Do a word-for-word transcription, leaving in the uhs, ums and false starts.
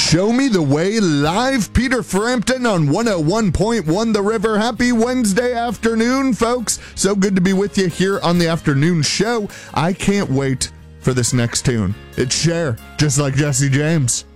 Show Me the Way live. Peter Frampton on one oh one point one The River. Happy Wednesday afternoon, folks. So good to be with you here on the afternoon show. I can't wait for this next tune. It's Cher, just like Jesse James.